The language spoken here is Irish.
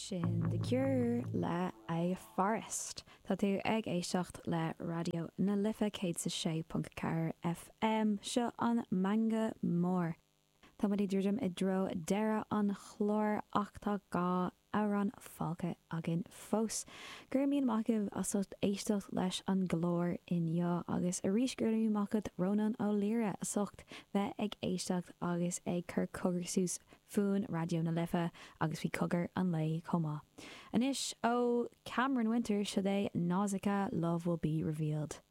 sin de cure le a forest. Tá tú ag éisteacht le radio na lifa cé sa 6.4 FM seo an manga mór. Tá mudí dúirdim I dro deire an chlór ach tá gá áran fágtha agin fós. Gur míon macah as éisteacht leis an glór inniu agus a rís gur míon macad Ronan ó Líre a socht bheith ag éisteacht agus ag cur cogursús fún radio na lifa agus bhí cogur an lei comá. Anis ó Cameron Winter should é Nausicaa Love Will Be Revealed.